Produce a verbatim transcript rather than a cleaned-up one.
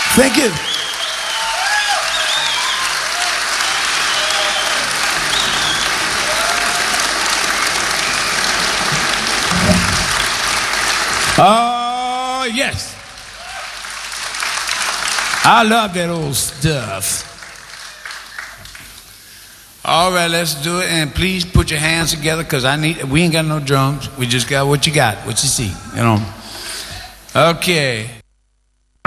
Thank you. Oh, yes. I love that old stuff. All right, let's do it. And please put your hands together because I need, we ain't got no drums. We just got what you got, what you see, you know. Okay.